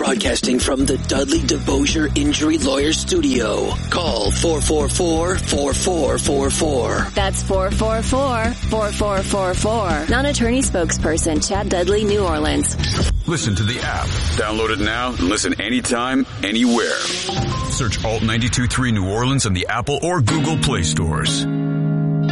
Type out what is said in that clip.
Broadcasting from the Dudley DeBosier Injury Lawyer Studio. Call 444-4444. That's 444-4444. Non-attorney spokesperson Chad Dudley, New Orleans. Listen to the app. Download it now and listen anytime, anywhere. Search Alt 92.3 New Orleans in the Apple or Google Play stores.